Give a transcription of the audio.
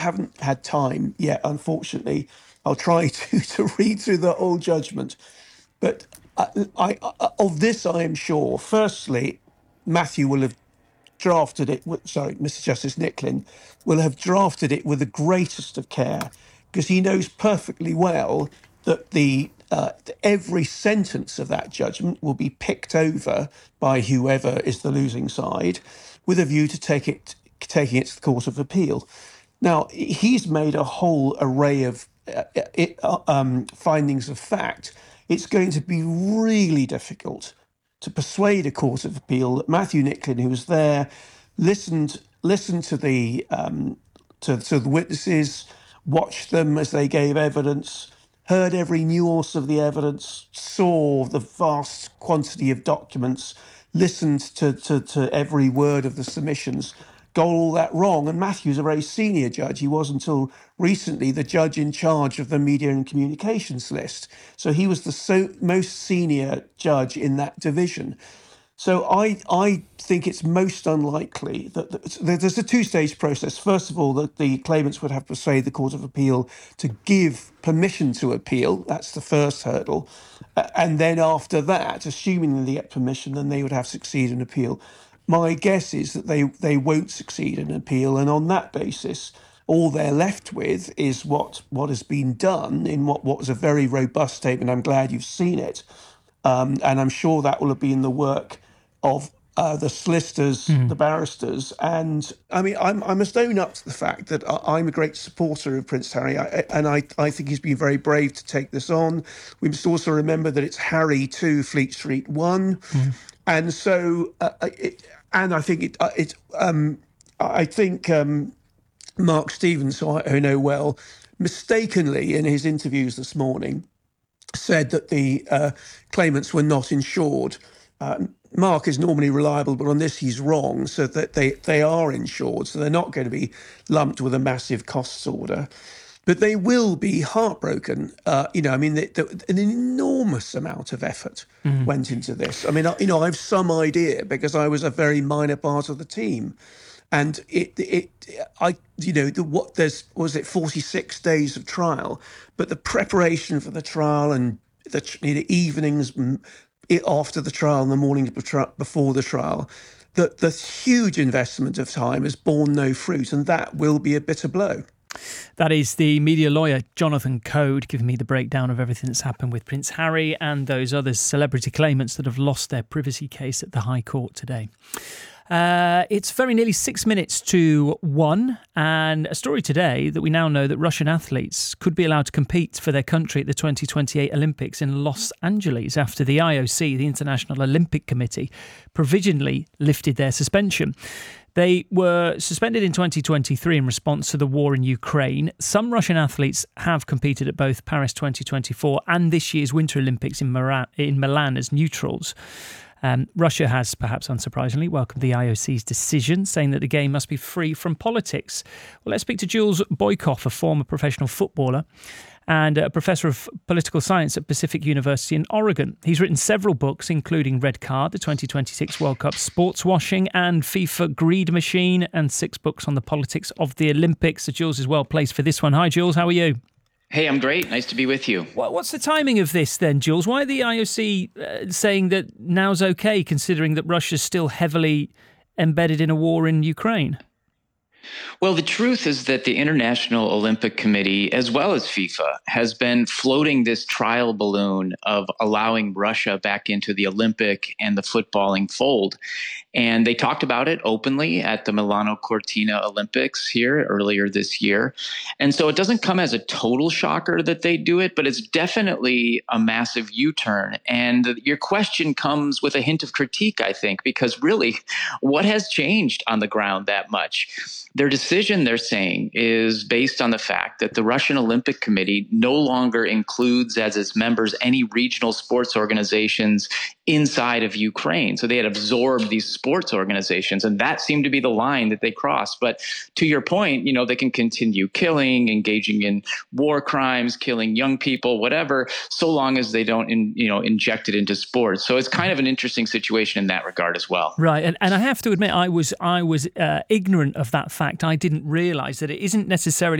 haven't had time yet, unfortunately. I'll try to read through the whole judgment. But of this, I am sure. Firstly, Matthew will have drafted it. Mr. Justice Nicklin will have drafted it with the greatest of care, because he knows perfectly well that every sentence of that judgment will be picked over by whoever is the losing side, with a view to taking it to the Court of Appeal. Now, he's made a whole array of findings of fact. It's going to be really difficult to persuade a Court of Appeal that Matthew Nicklin, who was there, listened to the witnesses, watched them as they gave evidence, heard every nuance of the evidence, saw the vast quantity of documents, listened to every word of the submissions, got all that wrong. And Matthew's a very senior judge. He was until recently the judge in charge of the Media and Communications list. So he was the most senior judge in that division. So I think it's most unlikely that there's a two-stage process. First of all, that the claimants would have to persuade the Court of Appeal to give permission to appeal. That's the first hurdle. And then after that, assuming they get permission, then they would have to succeed in appeal. My guess is that they won't succeed in appeal. And on that basis, all they're left with is what has been done in what was a very robust statement. I'm glad you've seen it. And I'm sure that will have been the work of the solicitors, the barristers. And I mean, I must own up to the fact that I'm a great supporter of Prince Harry. I think he's been very brave to take this on. We must also remember that it's Harry 2, Fleet Street 1. And so, I think Mark Stevens, who I know well, mistakenly in his interviews this morning, said that the claimants were not insured. Mark is normally reliable, but on this he's wrong, so that they are insured, so they're not going to be lumped with a massive costs order. But they will be heartbroken. An enormous amount of effort went into this. I mean, I have some idea because I was a very minor part of the team. And was it 46 days of trial? But the preparation for the trial and the evenings after the trial and the morning before the trial, the huge investment of time has borne no fruit, and that will be a bitter blow. That is the media lawyer Jonathan Coad giving me the breakdown of everything that's happened with Prince Harry and those other celebrity claimants that have lost their privacy case at the High Court today. It's very nearly 6 minutes to 1, and a story today that we now know that Russian athletes could be allowed to compete for their country at the 2028 Olympics in Los Angeles after the IOC, the International Olympic Committee, provisionally lifted their suspension. They were suspended in 2023 in response to the war in Ukraine. Some Russian athletes have competed at both Paris 2024 and this year's Winter Olympics in Milan as neutrals. Russia has, perhaps unsurprisingly, welcomed the IOC's decision, saying that the game must be free from politics. Well, let's speak to Jules Boykoff, a former professional footballer and a professor of political science at Pacific University in Oregon. He's written several books, including Red Card, the 2026 World Cup Sports Washing, and FIFA Greed Machine, and 6 books on the politics of the Olympics. So Jules is well placed for this one. Hi, Jules. How are you? Hey, I'm great. Nice to be with you. What's the timing of this then, Jules? Why are the IOC saying that now's okay, considering that Russia's still heavily embedded in a war in Ukraine? Well, the truth is that the International Olympic Committee, as well as FIFA, has been floating this trial balloon of allowing Russia back into the Olympic and the footballing fold. And they talked about it openly at the Milano Cortina Olympics here earlier this year. And so it doesn't come as a total shocker that they do it, but it's definitely a massive U-turn. And your question comes with a hint of critique, I think, because really, what has changed on the ground that much? Their decision, they're saying, is based on the fact that the Russian Olympic Committee no longer includes as its members any regional sports organizations inside of Ukraine. So they had absorbed these sports organizations, and that seemed to be the line that they crossed. But to your point, they can continue killing, engaging in war crimes, killing young people, whatever, so long as they don't, inject it into sports. So it's kind of an interesting situation in that regard as well. Right, and I have to admit, I was ignorant of that fact. I didn't realize that it isn't necessarily